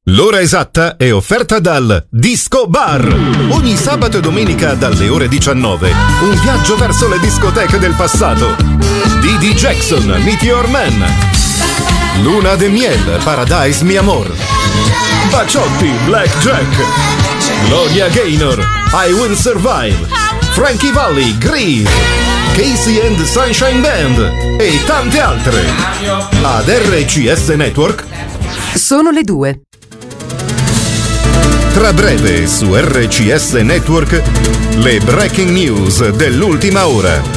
L'ora esatta è offerta dal Disco Bar. Ogni sabato e domenica dalle ore 19. Un viaggio verso le discoteche del passato. Didi Jackson, Meteor Man. Luna de Miel, Paradise Mi Amor. Baciotti, Black Jack. Gloria Gaynor, I Will Survive. Frankie Valli, Grease. Casey and the Sunshine Band. E tante altre. Ad RCS Network. Sono le 2. Tra breve su RCS Network le breaking news dell'ultima ora.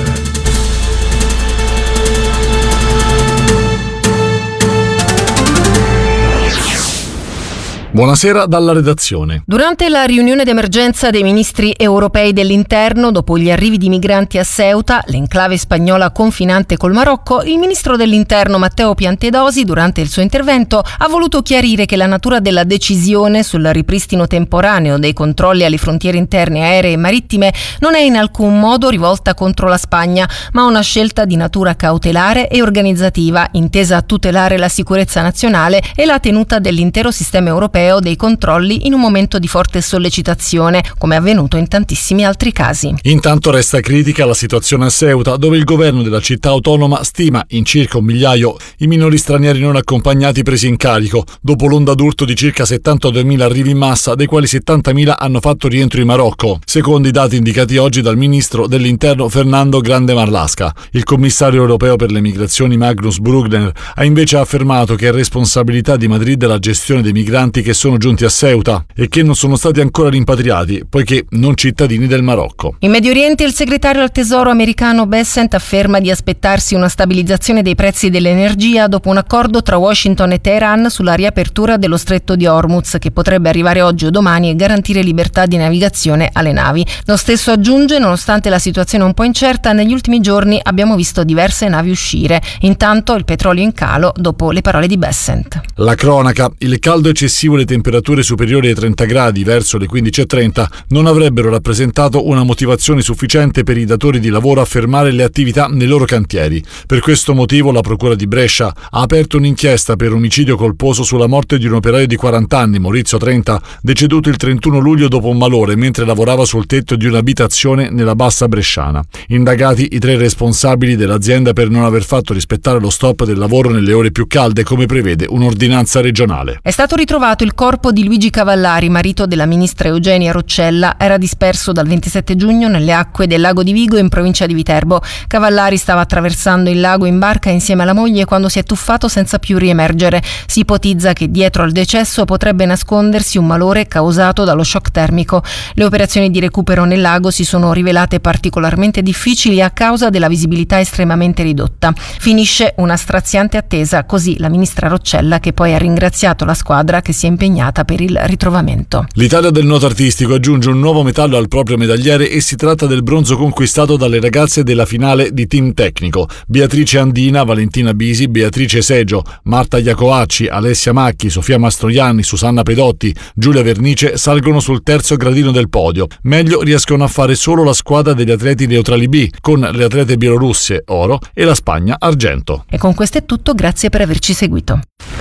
Buonasera dalla redazione. Durante la riunione d'emergenza dei ministri europei dell'interno, dopo gli arrivi di migranti a Ceuta, l'enclave spagnola confinante col Marocco, il ministro dell'interno Matteo Piantedosi, durante il suo intervento, ha voluto chiarire che la natura della decisione sul ripristino temporaneo dei controlli alle frontiere interne aeree e marittime non è in alcun modo rivolta contro la Spagna, ma una scelta di natura cautelare e organizzativa, intesa a tutelare la sicurezza nazionale e la tenuta dell'intero sistema europeo dei controlli in un momento di forte sollecitazione, come è avvenuto in tantissimi altri casi. Intanto resta critica la situazione a Ceuta, dove il governo della città autonoma stima in circa 1 migliaio i minori stranieri non accompagnati presi in carico, dopo l'onda d'urto di circa 72.000 arrivi in massa, dei quali 70.000 hanno fatto rientro in Marocco, secondo i dati indicati oggi dal ministro dell'interno Fernando Grande Marlaska. Il commissario europeo per le migrazioni Magnus Brugner ha invece affermato che è responsabilità di Madrid la gestione dei migranti che sono giunti a Ceuta e che non sono stati ancora rimpatriati, poiché non cittadini del Marocco. In Medio Oriente il segretario al Tesoro americano Bessent afferma di aspettarsi una stabilizzazione dei prezzi dell'energia dopo un accordo tra Washington e Teheran sulla riapertura dello stretto di Hormuz, che potrebbe arrivare oggi o domani e garantire libertà di navigazione alle navi. Lo stesso aggiunge: nonostante la situazione un po' incerta, negli ultimi giorni abbiamo visto diverse navi uscire. Intanto il petrolio in calo dopo le parole di Bessent. La cronaca: il caldo eccessivo e le temperature superiori ai 30 gradi verso le 15.30 non avrebbero rappresentato una motivazione sufficiente per i datori di lavoro a fermare le attività nei loro cantieri. Per questo motivo la Procura di Brescia ha aperto un'inchiesta per omicidio colposo sulla morte di un operaio di 40 anni, Maurizio 30, deceduto il 31 luglio dopo un malore mentre lavorava sul tetto di un'abitazione nella Bassa Bresciana. Indagati i 3 responsabili dell'azienda per non aver fatto rispettare lo stop del lavoro nelle ore più calde, come prevede un'ordinanza regionale. È stato ritrovato il corpo di Luigi Cavallari, marito della ministra Eugenia Roccella. Era disperso dal 27 giugno nelle acque del lago di Vigo in provincia di Viterbo. Cavallari stava attraversando il lago in barca insieme alla moglie quando si è tuffato senza più riemergere. Si ipotizza che dietro al decesso potrebbe nascondersi un malore causato dallo shock termico. Le operazioni di recupero nel lago si sono rivelate particolarmente difficili a causa della visibilità estremamente ridotta. Finisce una straziante attesa, così la ministra Roccella, che poi ha ringraziato la squadra che si è impegnata per il ritrovamento. L'Italia del nuoto artistico aggiunge un nuovo metallo al proprio medagliere e si tratta del bronzo conquistato dalle ragazze della finale di team tecnico: Beatrice Andina, Valentina Bisi, Beatrice Seggio, Marta Iacoacci, Alessia Macchi, Sofia Mastroianni, Susanna Pedotti, Giulia Vernice salgono sul terzo gradino del podio. Meglio riescono a fare solo la squadra degli atleti neutrali B, con le atlete bielorusse oro e la Spagna argento. E con questo è tutto, grazie per averci seguito.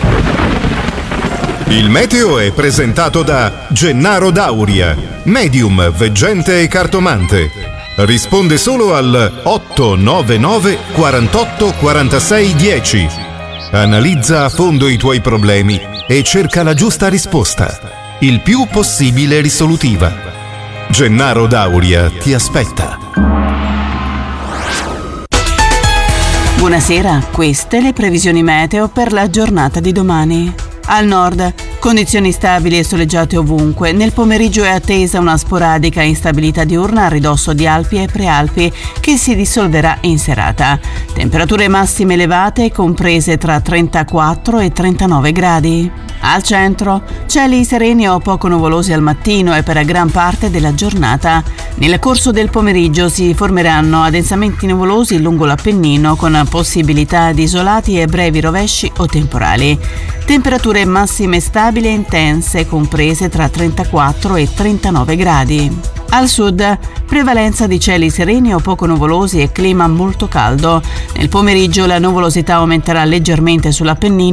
Il meteo è presentato da Gennaro Dauria, medium, veggente e cartomante. Risponde solo al 899 48 46 10. Analizza a fondo i tuoi problemi e cerca la giusta risposta, il più possibile risolutiva. Gennaro Dauria ti aspetta. Buonasera, queste le previsioni meteo per la giornata di domani. Al nord, condizioni stabili e soleggiate ovunque. Nel pomeriggio è attesa una sporadica instabilità diurna a ridosso di Alpi e Prealpi che si dissolverà in serata. Temperature massime elevate comprese tra 34 e 39 gradi. Al centro, cieli sereni o poco nuvolosi al mattino e per gran parte della giornata. Nel corso del pomeriggio si formeranno addensamenti nuvolosi lungo l'Appennino con possibilità di isolati e brevi rovesci o temporali. Temperature massime stabili e intense comprese tra 34 e 39 gradi. Al sud, prevalenza di cieli sereni o poco nuvolosi e clima molto caldo. Nel pomeriggio la nuvolosità aumenterà leggermente sull'Appennino